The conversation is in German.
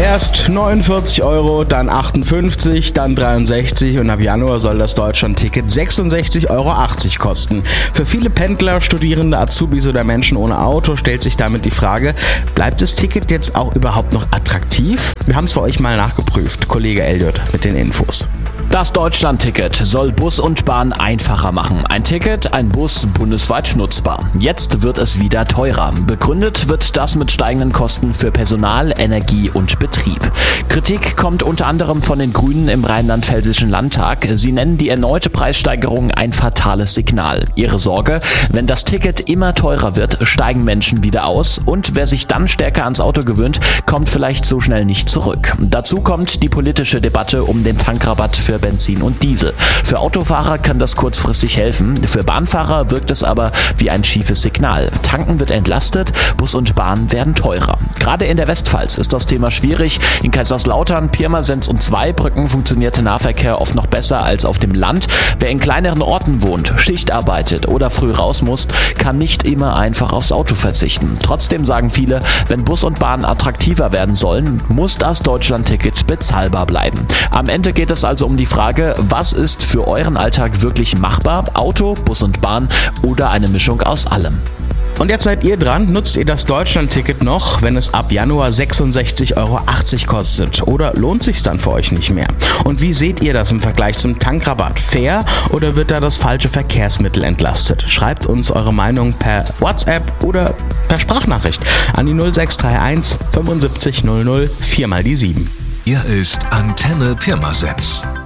Erst 49 Euro, dann 58, dann 63 und ab Januar soll das Deutschland-Ticket 66,80 Euro kosten. Für viele Pendler, Studierende, Azubis oder Menschen ohne Auto stellt sich damit die Frage, bleibt das Ticket jetzt auch überhaupt noch attraktiv? Wir haben es für euch mal nachgeprüft. Kollege Elliot mit den Infos. Das Deutschland-Ticket soll Bus und Bahn einfacher machen. Ein Ticket, ein Bus bundesweit nutzbar. Jetzt wird es wieder teurer. Begründet wird das mit steigenden Kosten für Personal, Energie und Betrieb. Kritik kommt unter anderem von den Grünen im Rheinland-Pfälzischen Landtag. Sie nennen die erneute Preissteigerung ein fatales Signal. Ihre Sorge, wenn das Ticket immer teurer wird, steigen Menschen wieder aus und wer sich dann stärker ans Auto gewöhnt, kommt vielleicht so schnell nicht zurück. Dazu kommt die politische Debatte um den Tankrabatt für Benzin und Diesel. Für Autofahrer kann das kurzfristig helfen, für Bahnfahrer wirkt es aber wie ein schiefes Signal. Tanken wird entlastet, Bus und Bahn werden teurer. Gerade in der Westpfalz ist das Thema schwierig. In Kaiserslautern, Pirmasens und Zweibrücken funktioniert der Nahverkehr oft noch besser als auf dem Land. Wer in kleineren Orten wohnt, Schicht arbeitet oder früh raus muss, kann nicht immer einfach aufs Auto verzichten. Trotzdem sagen viele, wenn Bus und Bahn attraktiver werden sollen, muss das Deutschland-Ticket bezahlbar bleiben. Am Ende geht es also um die Frage, was ist für euren Alltag wirklich machbar? Auto, Bus und Bahn oder eine Mischung aus allem? Und jetzt seid ihr dran. Nutzt ihr das Deutschland-Ticket noch, wenn es ab Januar 66,80 Euro kostet? Oder lohnt sich's dann für euch nicht mehr? Und wie seht ihr das im Vergleich zum Tankrabatt? Fair oder wird da das falsche Verkehrsmittel entlastet? Schreibt uns eure Meinung per WhatsApp oder per Sprachnachricht an die 0631 75 00 4 mal die 7. Hier ist Antenne Pirmasens.